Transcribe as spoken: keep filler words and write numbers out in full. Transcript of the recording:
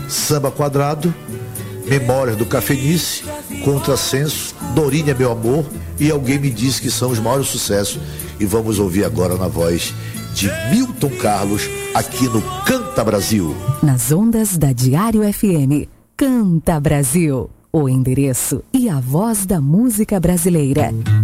Samba Quadrado, Memórias do Cafenice, Contrassenso, Dorinha Meu Amor e Alguém Me Disse, que são os maiores sucessos. E vamos ouvir agora na voz de Milton Carlos, aqui no Canta Brasil. Nas ondas da Diário F M, Canta Brasil, o endereço e a voz da música brasileira.